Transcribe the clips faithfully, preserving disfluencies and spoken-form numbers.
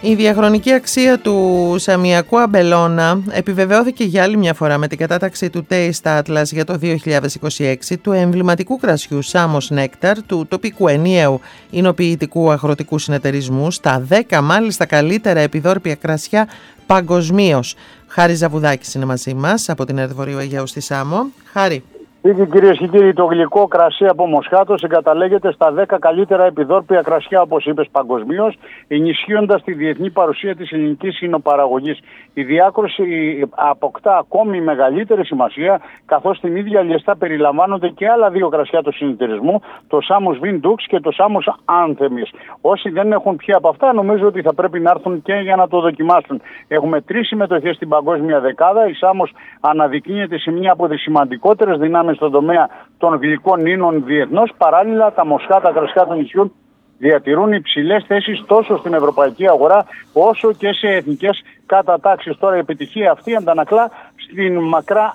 Η διαχρονική αξία του σαμιακού αμπελώνα επιβεβαιώθηκε για άλλη μια φορά με την κατάταξη του Taste Atlas για το δύο χιλιάδες είκοσι έξι του εμβληματικού κρασιού Samos Nectar του τοπικού ενιαίου εινοποιητικού αγροτικού συνεταιρισμού στα δέκα μάλιστα καλύτερα επιδόρπια κρασιά παγκοσμίως. Χάρη Ζαβουδάκης είναι μαζί μας από την ΕΡΤ Βορείου Αιγαίου στη Σάμο. Χάρη. Κυρίες και κύριοι, το γλυκό κρασί από Μοσχάτο συγκαταλέγεται στα δέκα καλύτερα επιδόρπια κρασιά, όπως είπες, παγκοσμίως, ενισχύοντας τη διεθνή παρουσία της ελληνικής υνοπαραγωγής. Η διάκρουση αποκτά ακόμη μεγαλύτερη σημασία, καθώς στην ίδια λίστα περιλαμβάνονται και άλλα δύο κρασιά του συνεταιρισμού, το Samos Vin Dux και το Samos Anthemis. Όσοι δεν έχουν πια από αυτά, νομίζω ότι θα πρέπει να έρθουν και για να το δοκιμάσουν. Έχουμε τρεις συμμετοχές στην παγκόσμια δεκάδα. Η Samos αναδεικνύεται σε μια από τις σημαντικότερες δυνάμεις στον τομέα των γλυκών ίνων διεθνώς. Παράλληλα, τα μοσχάτα κρασιά των νησιών διατηρούν υψηλές θέσεις τόσο στην ευρωπαϊκή αγορά όσο και σε εθνικές κατατάξεις. Τώρα η επιτυχία αυτή αντανακλά στην μακρά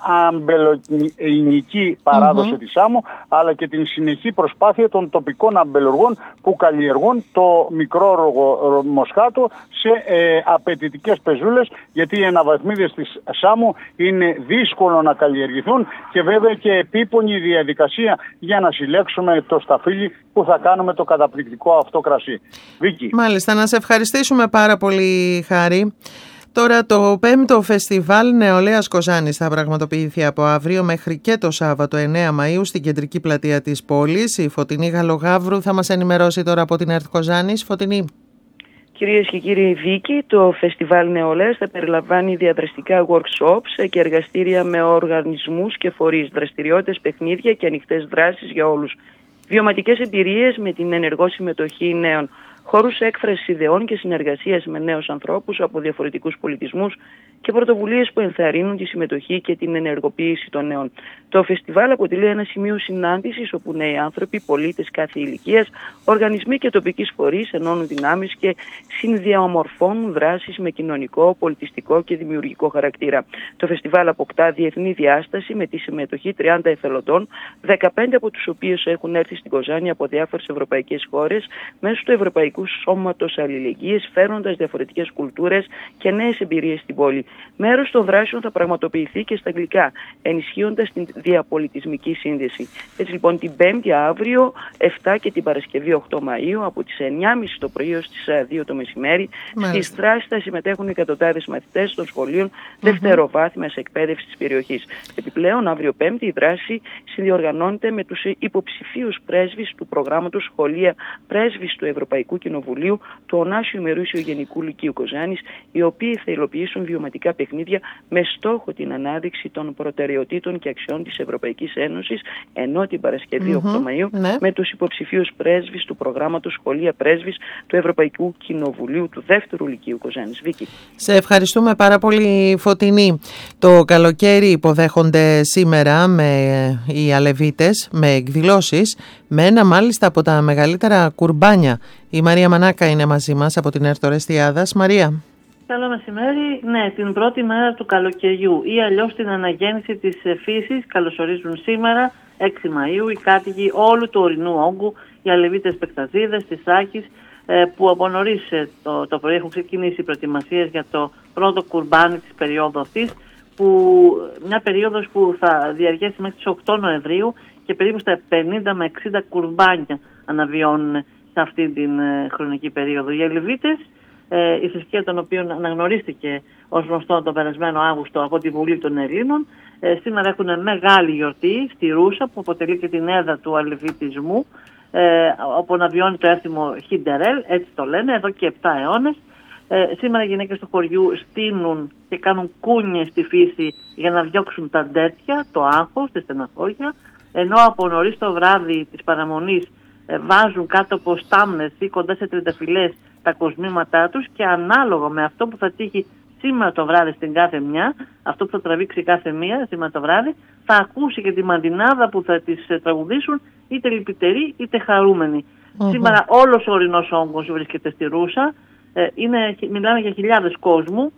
αμπελοεινική παράδοση mm-hmm. της Σάμο, αλλά και την συνεχή προσπάθεια των τοπικών αμπελουργών που καλλιεργούν το μικρό μοσχάτο σε ε, απαιτητικές πεζούλες, γιατί οι αναβαθμίδες της Σάμο είναι δύσκολο να καλλιεργηθούν και βέβαια και επίπονη διαδικασία για να συλλέξουμε το σταφύλι που θα κάνουμε το καταπληκτικό αυτό κρασί. Βίκη. Μάλιστα, να σε ευχαριστήσουμε πάρα πολύ, Χάρη. Τώρα το πέμπτο φεστιβάλ Νεολαίας Κοζάνης θα πραγματοποιηθεί από αύριο μέχρι και το Σάββατο εννέα Μαΐου στην κεντρική πλατεία της πόλης. Η Φωτεινή Γαλογαύρου θα μας ενημερώσει τώρα από την ΕΡΤ Κοζάνης. Φωτεινή. Κυρίες και κύριοι, Βίκη, το Φεστιβάλ Νεολαίας θα περιλαμβάνει διαδραστικά workshops και εργαστήρια με οργανισμούς και φορείς, δραστηριότητες, παιχνίδια και ανοιχτές δράσεις για όλους. Βιωματικές εμπειρίες με την ενεργό συμμετοχή νέων. Χώρους έκφρασης ιδεών και συνεργασίας με νέους ανθρώπους από διαφορετικούς πολιτισμούς και πρωτοβουλίες που ενθαρρύνουν τη συμμετοχή και την ενεργοποίηση των νέων. Το φεστιβάλ αποτελεί ένα σημείο συνάντησης όπου νέοι άνθρωποι, πολίτες κάθε ηλικίας, οργανισμοί και τοπικοί φορείς ενώνουν δυνάμεις και συνδιαμορφώνουν δράσεις με κοινωνικό, πολιτιστικό και δημιουργικό χαρακτήρα. Το φεστιβάλ αποκτά διεθνή διάσταση με τη συμμετοχή τριάντα εθελοντών, δεκαπέντε από τους οποίους έχουν έρθει στην Κοζάνη από διάφορες ευρωπαϊκές χώρες μέσω του Ευρωπαϊκού Σώματος Αλληλεγγύης, φέρνοντας διαφορετικές κουλτούρες και νέες εμπειρίες στην πόλη. Μέρος των δράσεων θα πραγματοποιηθεί και στα αγγλικά, ενισχύοντας την διαπολιτισμική σύνδεση. Έτσι λοιπόν την Πέμπτη αύριο, επτά και την Παρασκευή οκτώ Μαΐου, από τις εννιά και μισή το πρωί ως τις δύο το μεσημέρι, στις δράσεις θα συμμετέχουν εκατοντάδες μαθητές των σχολείων mm-hmm. δευτεροβάθμιας εκπαίδευσης της περιοχής. Επιπλέον, αύριο Πέμπτη η δράση συνδιοργανώνεται με τους υποψηφίους πρέσβεις του προγράμματος Σχολεία Πρέσβης του Ευρωπαϊκού Κοινοβουλίου του Ωνάσιου Ημερούσιου Γενικού Λυκείου Κοζάνης, οι οποίοι θα υλοποιήσουν βιωματικά παιχνίδια με στόχο την ανάδειξη των προτεραιοτήτων και αξιών της Ευρωπαϊκής Ένωσης, ενώ την Παρασκευή mm-hmm. οκτώ Μαΐου ναι. με τους υποψηφίους πρέσβεις του προγράμματος Σχολεία Πρέσβης του Ευρωπαϊκού Κοινοβουλίου του Δεύτερου Λυκείου Κοζάνης. Βίκη. Σε ευχαριστούμε πάρα πολύ, Φωτεινή. Το καλοκαίρι υποδέχονται σήμερα με οι Αλεβίτες με εκδηλώσεις, με ένα μάλιστα από τα μεγαλύτερα κουρμπάνια. Η Μαρία Μανάκα είναι μαζί μας από την ΕΡΤ Ορεστιάδας. Μαρία. Καλό μεσημέρι. Ναι, την πρώτη μέρα του καλοκαιριού ή αλλιώς την αναγέννηση της φύσης καλωσορίζουν σήμερα, έξι Μαΐου, οι κάτοικοι όλου του ορεινού όγκου, οι Αλεβίτες Πεκταζίδες της Άκης, που από νωρίς το, το πρωί έχουν ξεκινήσει οι προετοιμασίες για το πρώτο κουρμπάνι της περίοδου αυτής, που, μια περίοδος που θα διαρκέσει μέχρι τις οκτώ Νοεμβρίου και περίπου στα πενήντα με εξήντα κουρμπάνια αναβιώνουν σε αυτή την ε, χρονική περίοδο. Οι Αλεβίτες, ε, η θρησκεία των οποίων αναγνωρίστηκε ως γνωστό τον περασμένο Αύγουστο από τη Βουλή των Ελλήνων, ε, σήμερα έχουν μεγάλη γιορτή στη Ρούσα, που αποτελεί και την έδρα του αλεβιτισμού, ε, όπου αναβιώνει το έθιμο Χιντερέλ, έτσι το λένε, εδώ και επτά αιώνες. Ε, σήμερα οι γυναίκες του χωριού στείνουν και κάνουν κούνιες στη φύση για να διώξουν τα ντέτια, το άγχος, τη στεναχώρια, ενώ από νωρίς το βράδυ της παραμονής ε, βάζουν κάτω από στάμνες ή κοντά σε τριανταφυλλές τα κοσμήματά τους, και ανάλογα με αυτό που θα τύχει σήμερα το βράδυ στην κάθε μια, αυτό που θα τραβήξει κάθε μία σήμερα το βράδυ, θα ακούσει και τη μαντινάδα που θα τις ε, τραγουδήσουν, είτε λυπητεροί είτε χαρούμενοι. Mm-hmm. Σήμερα όλος ο ορεινός όγκος βρίσκεται στη Ρούσα. Ε, είναι, μιλάμε για χιλιάδες κόσμου.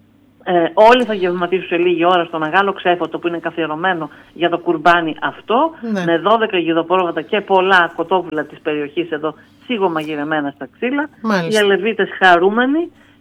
Ε, όλοι θα γευματίσουν σε λίγη ώρα στο μεγάλο ξέφωτο που είναι καθιερωμένο για το κουρμπάνι αυτό, ναι. με δώδεκα γιδοπρόβατα και πολλά κοτόπουλα της περιοχής εδώ σίγουρα μαγειρεμένα στα ξύλα. Μάλιστα. Οι Αλεβίτες χαρούμενοι,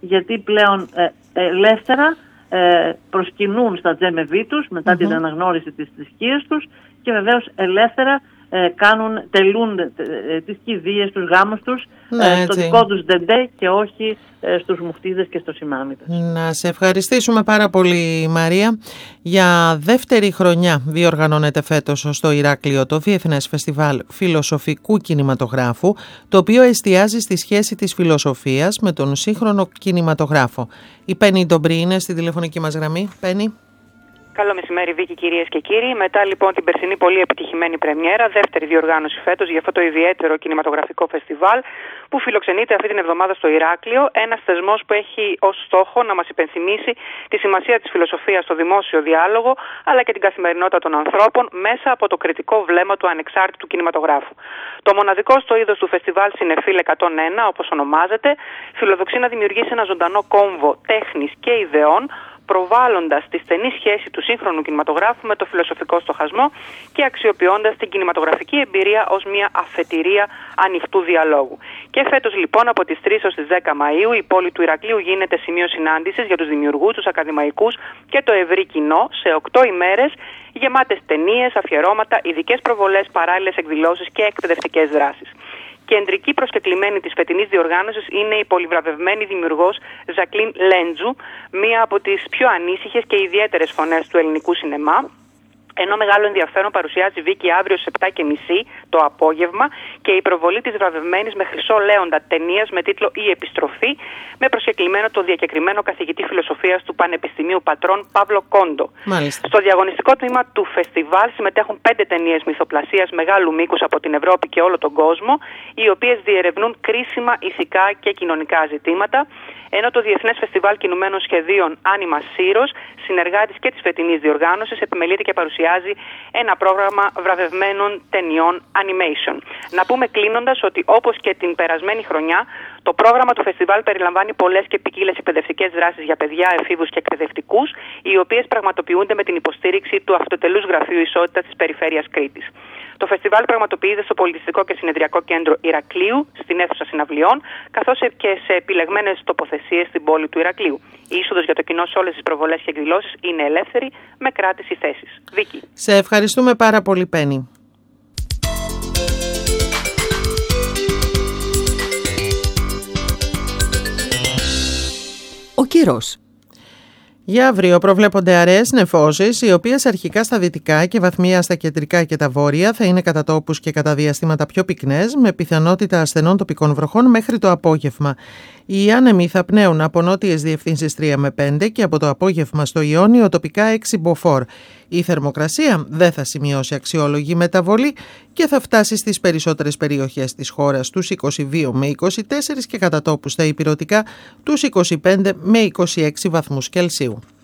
γιατί πλέον ε, ελεύθερα ε, προσκυνούν στα τζέμεβί τους μετά mm-hmm. την αναγνώριση της θρησκείας τους και βεβαίως ελεύθερα ε, κάνουν, τελούν ε, ε, τις κηδείες, τους γάμους τους ναι, ε, στο δικό τους ντεντέ και όχι ε, στους μουφτίδες και στους ημάμιδες. Να σε ευχαριστήσουμε πάρα πολύ, Μαρία. Για δεύτερη χρονιά διοργανώνεται φέτος στο Ηράκλειο το Διεθνές Φεστιβάλ Φιλοσοφικού Κινηματογράφου, το οποίο εστιάζει στη σχέση της φιλοσοφίας με τον σύγχρονο κινηματογράφο. Η Πέννη Ντομπρή είναι στη τηλεφωνική μας γραμμή. Πέννη. Καλό μεσημέρι, Βίκη, κυρίες και κύριοι. Μετά λοιπόν την περσινή πολύ επιτυχημένη πρεμιέρα, δεύτερη διοργάνωση φέτος για αυτό το ιδιαίτερο κινηματογραφικό φεστιβάλ που φιλοξενείται αυτή την εβδομάδα στο Ηράκλειο. Ένας θεσμός που έχει ως στόχο να μας υπενθυμίσει τη σημασία της φιλοσοφίας στο δημόσιο διάλογο αλλά και την καθημερινότητα των ανθρώπων μέσα από το κριτικό βλέμμα του ανεξάρτητου κινηματογράφου. Το μοναδικό στο είδος του φεστιβάλ Σινεφίλ εκατόν ένα, όπως ονομάζεται, φιλοδοξεί να δημιουργήσει ένα ζωντανό κόμβο τέχνης και ιδεών, προβάλλοντας τη στενή σχέση του σύγχρονου κινηματογράφου με το φιλοσοφικό στοχασμό και αξιοποιώντας την κινηματογραφική εμπειρία ως μια αφετηρία ανοιχτού διαλόγου. Και φέτος λοιπόν από τις τρεις ως τις δέκα Μαΐου η πόλη του Ηρακλείου γίνεται σημείο συνάντησης για τους δημιουργούς, τους ακαδημαϊκούς και το ευρύ κοινό σε οκτώ ημέρες γεμάτες ταινίες, αφιερώματα, ειδικές προβολές, παράλληλες εκδηλώσεις και εκπαιδευτικές δράσεις. Κεντρική προσκεκλημένη της φετινής διοργάνωσης είναι η πολυβραβευμένη δημιουργός Ζακλίν Λέντζου, μία από τις πιο ανήσυχες και ιδιαίτερες φωνές του ελληνικού σινεμά. Ενώ μεγάλο ενδιαφέρον παρουσιάζει Βίκη αύριο στις επτά και μισή το απόγευμα και η προβολή της βραβευμένης με χρυσό λέοντα ταινίας με τίτλο «Η Επιστροφή» με προσκεκλημένο το διακεκριμένο καθηγητή φιλοσοφίας του Πανεπιστημίου Πατρών Παύλο Κόντο. Μάλιστα. Στο διαγωνιστικό τμήμα του φεστιβάλ συμμετέχουν πέντε ταινίες μυθοπλασίας μεγάλου μήκους από την Ευρώπη και όλο τον κόσμο, οι οποίες διερευνούν κρίσιμα ηθικά και κοινωνικά ζητήματα, ενώ το Διεθνές Φεστιβάλ Κινουμένων Σχεδίων Άνιμα Σύρος, συνεργάτης και της φετινής διοργάνωσης, επιμελείται και παρουσιάζει ένα πρόγραμμα βραβευμένων ταινιών animation. Να πούμε κλείνοντας ότι όπως και την περασμένη χρονιά, το πρόγραμμα του φεστιβάλ περιλαμβάνει πολλές και ποικίλες εκπαιδευτικές δράσεις για παιδιά, εφήβους και εκπαιδευτικούς, οι οποίες πραγματοποιούνται με την υποστήριξη του Αυτοτελούς Γραφείου Ισότητας της Περιφέρειας Κρήτης. Το φεστιβάλ πραγματοποιείται στο Πολιτιστικό και Συνεδριακό Κέντρο Ηρακλείου, στην αίθουσα συναυλιών, καθώς και σε επιλεγμένες τοποθεσίες στην πόλη του Ηρακλείου. Η είσοδος για το κοινό σε όλες τις προβολές και εκδηλώσεις είναι ελεύθερη, με κράτηση θέσης. Βίκη. Σε ευχαριστούμε πάρα πολύ, Πέννη. Ο καιρός. Για αύριο προβλέπονται αραιές νεφώσεις, οι οποίες αρχικά στα δυτικά και βαθμία στα κεντρικά και τα βόρεια θα είναι κατά τόπους και κατά διαστήματα πιο πυκνές, με πιθανότητα ασθενών τοπικών βροχών μέχρι το απόγευμα. Οι άνεμοι θα πνέουν από νότιες διευθύνσεις τρία με πέντε και από το απόγευμα στο Ιόνιο τοπικά έξι μποφόρ. Η θερμοκρασία δεν θα σημειώσει αξιόλογη μεταβολή και θα φτάσει στις περισσότερες περιοχές της χώρας τους είκοσι δύο με είκοσι τέσσερα και κατά τόπους στα ηπειρωτικά τους είκοσι πέντε με είκοσι έξι βαθμούς Κελσίου.